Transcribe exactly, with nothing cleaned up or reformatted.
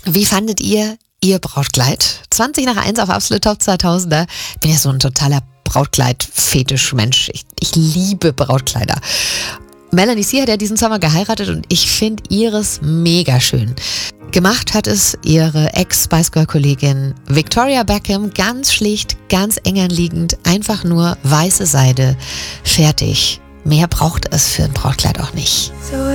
Wie fandet ihr ihr Brautkleid? zwanzig nach eins auf Absolute Top zweitausender. Ich bin ja so ein totaler Brautkleid-Fetisch-Mensch. Ich, ich liebe Brautkleider. Melanie C. hat ja diesen Sommer geheiratet und ich finde ihres mega schön. Gemacht hat es ihre Ex-Spice Girl-Kollegin Victoria Beckham, ganz schlicht, ganz eng anliegend, einfach nur weiße Seide, fertig. Mehr braucht es für ein Brautkleid auch nicht.